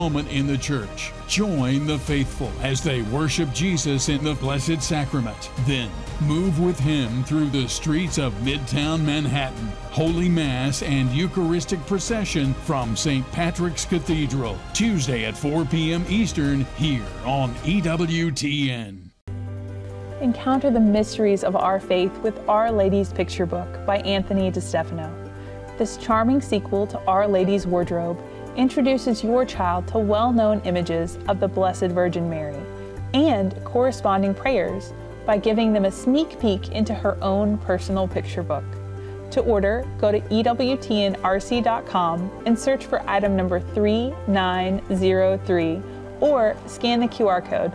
moment in the church. Join the faithful as they worship Jesus in the Blessed Sacrament. Then move with Him through the streets of Midtown Manhattan. Holy Mass and Eucharistic procession from St. Patrick's Cathedral. Tuesday at 4 p.m. Eastern here on EWTN. Encounter the mysteries of our faith with Our Lady's Picture Book by Anthony DeStefano. This charming sequel to Our Lady's Wardrobe introduces your child to well-known images of the Blessed Virgin Mary and corresponding prayers by giving them a sneak peek into her own personal picture book. To order, go to EWTNRC.com and search for item number 3903 or scan the QR code.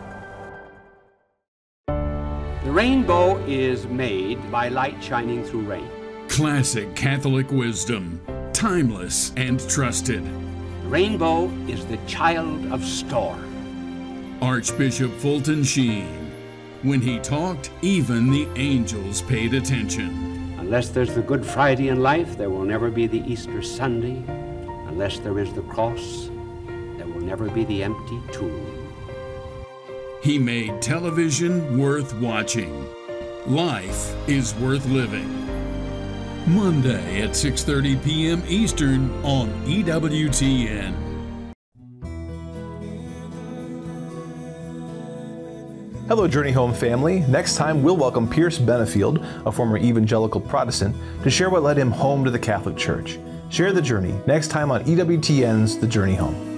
The rainbow is made by light shining through rain. Classic Catholic wisdom, timeless and trusted. The rainbow is the child of storm. Archbishop Fulton Sheen. When he talked, even the angels paid attention. Unless there's the Good Friday in life, there will never be the Easter Sunday. Unless there is the cross, there will never be the empty tomb. He made television worth watching. Life is worth living. Monday at 6:30 p.m. Eastern on EWTN. Hello, Journey Home family. Next time, we'll welcome Pierce Benefield, a former evangelical Protestant, to share what led him home to the Catholic Church. Share the journey next time on EWTN's The Journey Home.